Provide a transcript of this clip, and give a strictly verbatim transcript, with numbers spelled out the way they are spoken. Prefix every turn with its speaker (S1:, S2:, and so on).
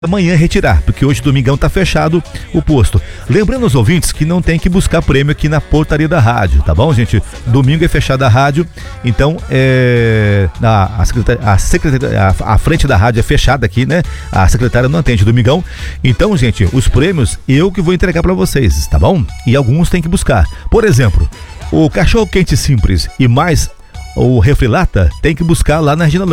S1: amanhã retirar, porque hoje domingão tá fechado o posto. Lembrando aos ouvintes que não tem que buscar prêmio aqui na portaria da rádio, tá bom, gente? Domingo é fechada a rádio, então é, a, a, secretária, a, secretária, a, a frente da rádio é fechada aqui, né? A secretária não atende domingão. Então, gente, os prêmios eu que vou entregar para vocês, tá bom? E alguns tem que buscar. Por exemplo, o cachorro quente simples e mais o refri lata tem que buscar lá na Regina